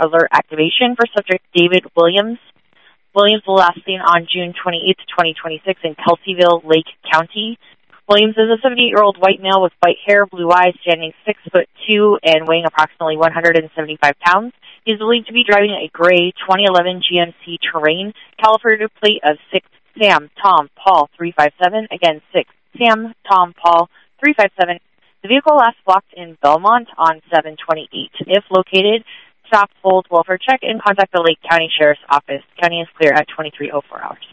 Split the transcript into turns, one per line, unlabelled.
alert activation for subject David Williams. Williams will last seen on June 28, 2026 in Kelseyville, Lake County. Williams is a 78-year-old white male with white hair, blue eyes, standing 6'2" and weighing approximately 175 pounds. He is believed to be driving a gray 2011 GMC Terrain, California plate of 6 Sam Tom Paul 357. Again, 6 Sam Tom Paul 357. The vehicle last blocked in Belmont on 7/28. If located, stop, hold, welfare check, and contact the Lake County Sheriff's Office. County is clear at 23:04 hours.